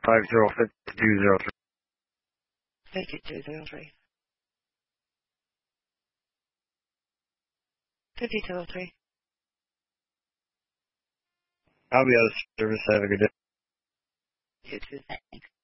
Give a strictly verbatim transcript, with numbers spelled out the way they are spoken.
five zero fifty-two zero three. fifty-two zero three. fifty-two oh three. I'll be out of service. Have a good day. You too, thanks.